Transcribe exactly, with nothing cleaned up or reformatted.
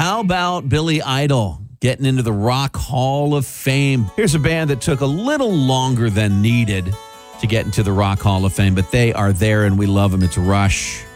How about Billy Idol getting into the Rock Hall of Fame? Here's a band that took a little longer than needed to get into the Rock Hall of Fame, but they are there and we love them. It's Rush.